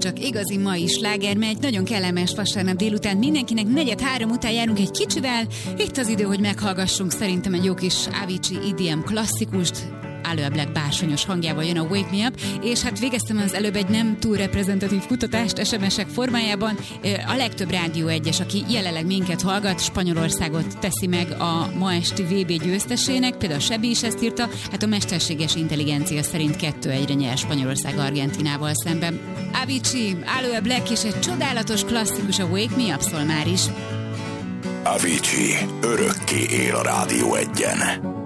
csak igazi mai sláger megy, nagyon kellemes vasárnap délután, mindenkinek 2:45 után járunk egy kicsivel, itt az idő, hogy meghallgassunk szerintem egy jó kis Avicii EDM klasszikust, Aloe Blacc bársonyos hangjával jön a Wake Me Up, és hát végeztem az előbb egy nem túl reprezentatív kutatást SMS-ek formájában. A legtöbb Rádió 1-es, aki jelenleg minket hallgat, Spanyolországot teszi meg a ma esti VB győztesének, például Sebi is ezt írta, hát a mesterséges intelligencia szerint 2-1-re nyer Spanyolország Argentinával szemben. Avicii, Aloe Blacc és egy csodálatos klasszikus, a Wake Me Up szól már is. Avicii örökké él a Rádió 1-en.